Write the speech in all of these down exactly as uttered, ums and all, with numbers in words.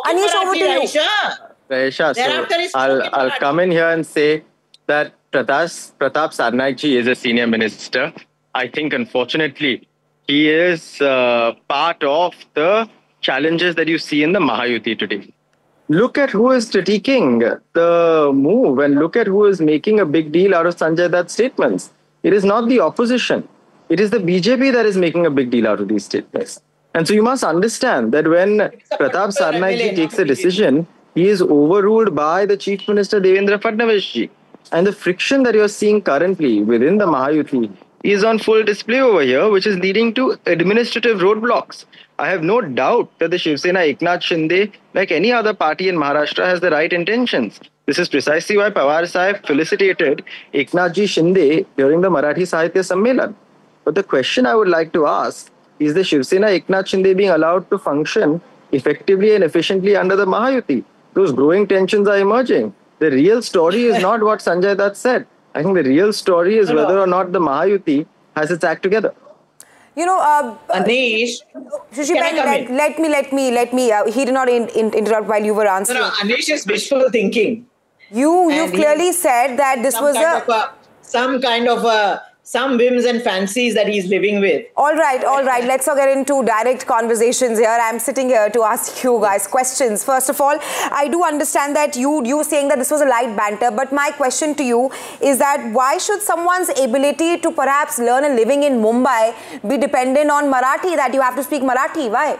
Anish, over to you. Raisha, so I'll, I'll come in here and say that Pratas, Pratap Sarnaik ji is a senior minister. I think, unfortunately, he is uh, part of the challenges that you see in the Mahayuti today. Look at who is critiquing the move and look at who is making a big deal out of Sanjay Dutt's statements. It is not the opposition. It is the B J P that is making a big deal out of these statements. And so you must understand that when Pratap Sarnaik ji takes a decision, he is overruled by the Chief Minister Devendra Fadnavis ji. And the friction that you're seeing currently within the Mahayuti is on full display over here, which is leading to administrative roadblocks. I have no doubt that the Shiv Sena Eknath Shinde, like any other party in Maharashtra, has the right intentions. This is precisely why Pawar Sahib felicitated Eknath ji Shinde during the Marathi Sahitya Sammelan. But the question I would like to ask is the Shiv Sena Eknath Shinde being allowed to function effectively and efficiently under the Mahayuti? Those growing tensions are emerging. The real story is not what Sanjay Dutt said. I think the real story is whether or not the Mahayuti has its act together. You know, uh, Anish, Shushi, let, let, let me, let me, let me, uh, he did not in, in, interrupt while you were answering. No, no, Anish is wishful thinking. You, you clearly said that this was a, a... Some kind of a... Some whims and fancies that he's living with. All right, all right. Let's not get into direct conversations here. I'm sitting here to ask you guys questions. First of all, I do understand that you you saying that this was a light banter, but my question to you is that why should someone's ability to perhaps learn a living in Mumbai be dependent on Marathi, that you have to speak Marathi? Why?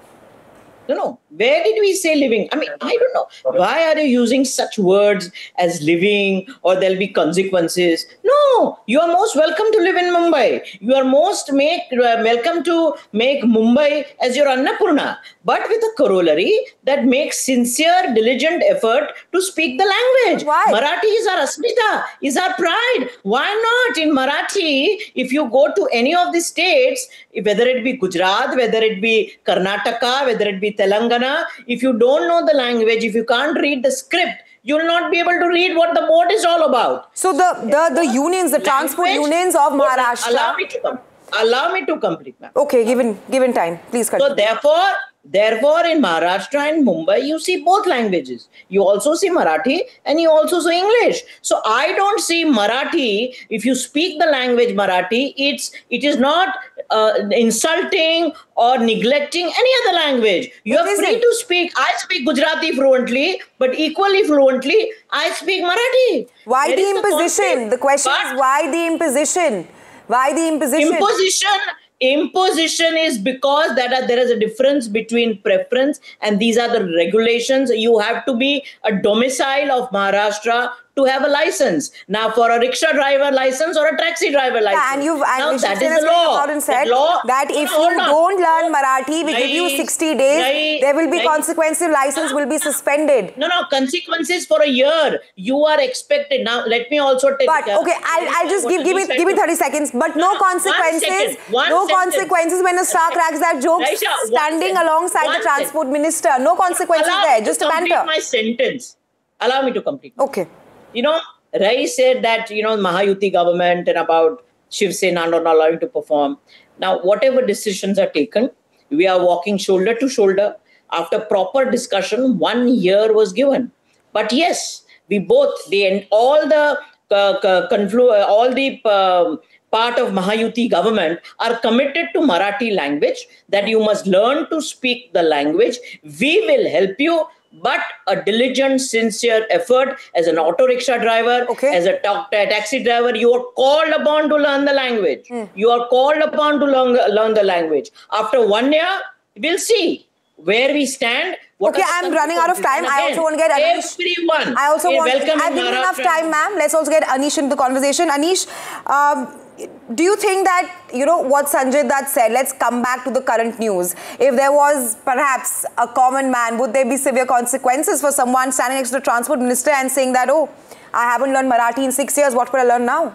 No, no. Where did we say living? I mean, I don't know. Why are you using such words as living or there'll be consequences? No, you are most welcome to live in Mumbai. You are most make, uh, welcome to make Mumbai as your Annapurna, but with a corollary that makes sincere, diligent effort to speak the language. Why? Marathi is our asmita, is our pride. Why not? In Marathi, if you go to any of the states, whether it be Gujarat, whether it be Karnataka, whether it be Telangana, if you don't know the language, if you can't read the script, you will not be able to read what the board is all about. So the, the, the unions, the language, transport unions of Maharashtra... Allow me to, allow me to complete, ma'am. Okay, given, given time. Please continue. So therefore, therefore, in Maharashtra and Mumbai, you see both languages. You also see Marathi and you also see English. So I don't see Marathi, if you speak the language Marathi, it's, it is not uh, insulting or neglecting any other language. You are free to speak. I speak Gujarati fluently, but equally fluently, I speak Marathi. Why there the imposition? The, the question but is why the imposition? Why the imposition? Imposition. Imposition is because that are, there is a difference between preference and these are the regulations. You have to be a domicile of Maharashtra to have a license. Now, for a rickshaw driver license or a taxi driver license. Yeah, and you've and now, that is the law. And said law, that if you don't learn Marathi, we right, give you sixty days, right, there will be right. consequences, license will be suspended. No, no, consequences for a year. You are expected. Now, let me also take... But, okay, I'll, I'll just give, give, me, give me thirty seconds, but no, no consequences, one second, one no sentence. consequences when a star cracks that joke Raisha, standing alongside the transport sentence. minister. No consequences Allow there, just a banter. my sentence. Allow me to complete. Okay. You know, Rai said that, you know, Mahayuti government and about Shiv Sena not allowing to perform. Now, whatever decisions are taken, we are walking shoulder to shoulder. After proper discussion, one year was given. But yes, we both, the all the uh, conflu all the uh, part of Mahayuti government are committed to Marathi language, that you must learn to speak the language. We will help you. But a diligent, sincere effort as an auto rickshaw driver, okay. as a taxi driver, you are called upon to learn the language. Mm. You are called upon to learn, learn the language. After one year, we'll see where we stand. What okay, I'm running out of time. Again, I also want to get Anish. Everyone. I also want. I've given enough time, ma'am. Let's also get Anish into the conversation. Anish, um, do you think that, you know, what Sanjay Dutt said, let's come back to the current news. If there was perhaps a common man, would there be severe consequences for someone standing next to the transport minister and saying that, oh, I haven't learned Marathi in six years, what will I learn now?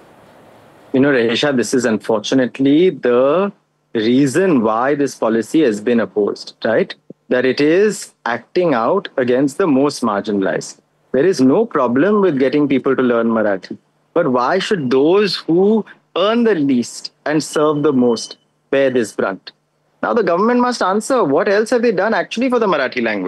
You know, Raisha, this is unfortunately the reason why this policy has been opposed, right? That it is acting out against the most marginalized. There is no problem with getting people to learn Marathi. But why should those who earn the least and serve the most bear this brunt? Now the government must answer, what else have they done actually for the Marathi language?